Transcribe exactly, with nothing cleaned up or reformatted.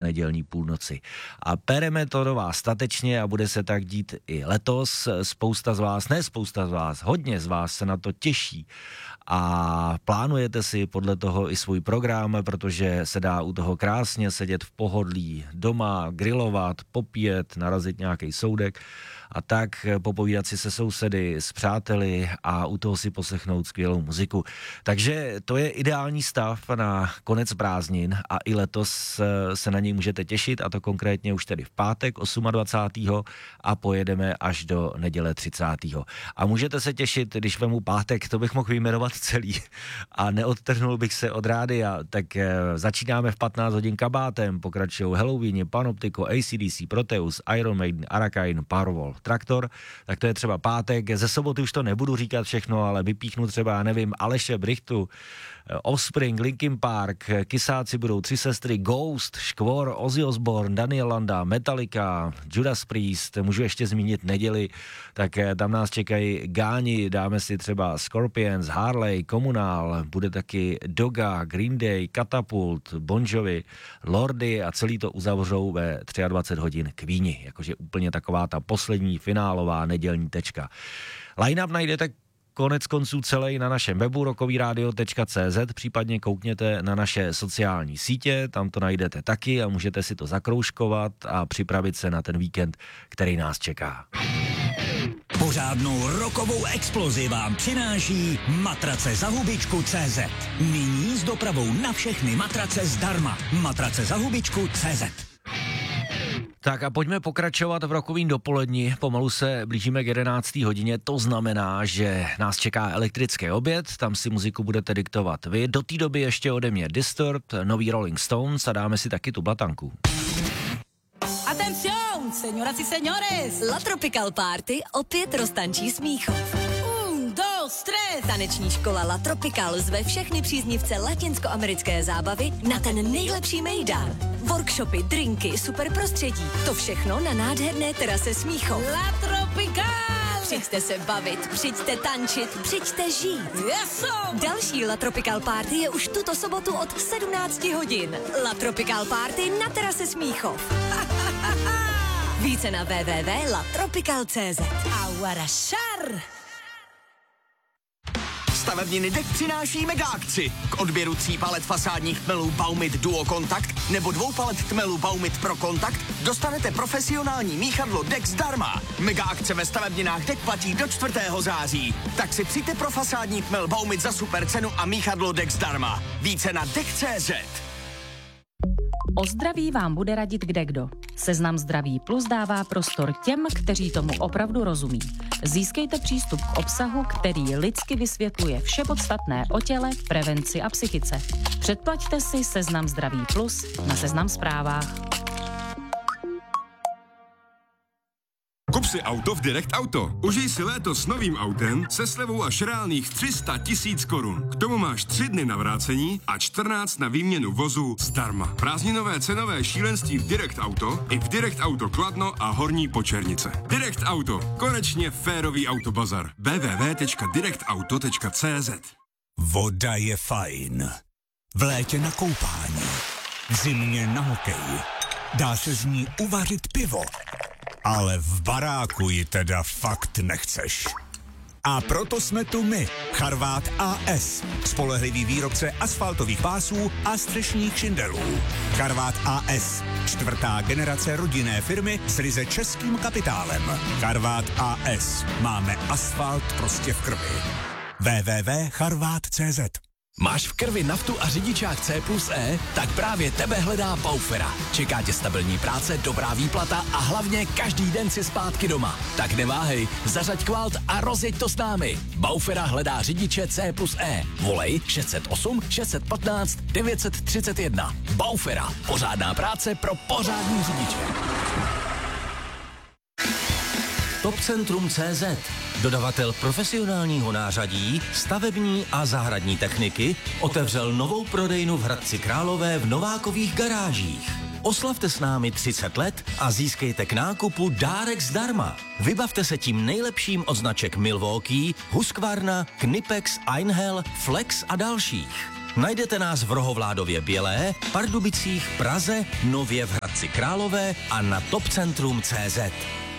nedělní půlnoci. A pereme to do vás statečně a bude se tak dít i letos. Spousta z vás, ne spousta z vás, hodně z vás se na to těší a plánujete si podle toho i svůj program, protože se dá u toho krásně sedět v pohodlí doma, grilovat, popít, narazit nějaký soudek a tak popovídat si se sousedy, s přáteli a u toho si poslechnout skvělou muziku. Takže to je ideální stav na konec prázdnin a i letos se na něj můžete těšit, a to konkrétně už tedy v pátek dvacátého osmého a pojedeme až do neděle třicátého A můžete se těšit, když vemu pátek, to bych mohl vyjmenovat celý a neodtrhnul bych se od rádia, tak začínáme v patnáct hodin kabátem, pokračují Halloweeni, Panoptiko, A C D C, Proteus, Iron Maiden, Arakain, Powerwolf, Traktor, tak to je třeba pátek. Ze soboty už to nebudu říkat všechno, ale vypíchnu třeba, nevím, Aleše Brichtu, Offspring, Linkin Park, Kysáci budou Tři sestry, Ghost, Škvor, Ozzy Osbourne, Daniel Landa, Metallica, Judas Priest, můžu ještě zmínit neděli, tak tam nás čekají Gáni, dáme si třeba Scorpions, Harley, Komunál, bude taky Doga, Green Day, Katapult, Bon Jovi, Lordy a celý to uzavřou ve dvacet tři hodin Queeni, jakože úplně taková ta poslední finálová nedělní tečka. Line-up najdete konec konců celý na našem webu rockovyradio tečka cé zet, případně koukněte na naše sociální sítě, tam to najdete taky a můžete si to zakroužkovat a připravit se na ten víkend, který nás čeká. Pořádnou rokovou explozi vám přináší matrace za hubičku tečka cé zet. Nyní s dopravou na všechny matrace zdarma. Matrace za hubičku tečka cé zet. Tak a pojďme pokračovat v rokovým dopoledni, pomalu se blížíme k jedenácté hodině, to znamená, že nás čeká elektrický oběd, tam si muziku budete diktovat vy, do té doby ještě ode mě Disturbed, nový Rolling Stones a dáme si taky tu blatanku. Atención, señoras y señores! La Tropical Party opět roztančí Smíchov. Un, dos, tres! Taneční škola La Tropical zve všechny příznivce latinskoamerické zábavy na ten nejlepší mejdán. Workshopy, drinky, super prostředí. To všechno na nádherné terase Smíchov. La Tropical! Přijďte se bavit, přijďte tančit, přijďte žít. Yes, Další La Tropical Party je už tuto sobotu od sedmnáct hodin. La Tropical Party na terase Smíchov. Více na w w w tečka la tropical tečka cé zet. Aguarašar! Stavebniny Dek přináší mega akci. K odběru tří palet fasádních tmelů Baumit Duo Kontakt nebo dvou palet tmelů Baumit Pro Kontakt dostanete profesionální míchadlo Dek zdarma. Mega akce ve stavebninách Dek platí do čtvrtého září. Tak si přijďte pro fasádní tmel Baumit za super cenu a míchadlo Dek zdarma. Více na dek tečka cé zet. O zdraví vám bude radit kdekdo. Seznam Zdraví Plus dává prostor těm, kteří tomu opravdu rozumí. Získejte přístup k obsahu, který lidsky vysvětluje vše podstatné o těle, prevenci a psychice. Předplaťte si Seznam Zdraví Plus na Seznam Zprávách. Kup si auto v Direct Auto. Užij si léto s novým autem se slevou až reálných tři sta tisíc korun. K tomu máš tři dny na vrácení a čtrnáct na výměnu vozu zdarma. Prázdninové cenové šílenství v Direct Auto i v Direct Auto Kladno a Horní Počernice. Direct Auto. Konečně férový autobazar. w w w tečka direct auto tečka cé zet. Voda je fajn. V létě na koupání. V zimě na hokej. Dá se z ní uvařit pivo. Ale v baráku ji teda fakt nechceš. A proto jsme tu my, Charvát A S, spolehlivý výrobce asfaltových pásů a střešních šindelů. Charvát A S, čtvrtá generace rodinné firmy s ryze českým kapitálem. Charvát A S, máme asfalt prostě v krvi. w w w tečka charvát tečka cé zet. Máš v krvi naftu a řidičák C plus E? Tak právě tebe hledá Baufera. Čeká tě stabilní práce, dobrá výplata a hlavně každý den si zpátky doma. Tak neváhej, zařaď kvalt a rozjeď to s námi. Baufera hledá řidiče C plus E. Volej šest set osm šest set patnáct devět set třicet jedna. Baufera. Pořádná práce pro pořádný řidiče. Topcentrum tečka cé zet, dodavatel profesionálního nářadí, stavební a zahradní techniky, otevřel novou prodejnu v Hradci Králové v Novákových garážích. Oslavte s námi třicet let a získejte k nákupu dárek zdarma. Vybavte se tím nejlepším od značek Milwaukee, Husqvarna, Knipex, Einhell, Flex a dalších. Najdete nás v Rohovládově Bělé, Pardubicích, Praze, nově v Hradci Hradci Králové a na topcentrum tečka cé zet.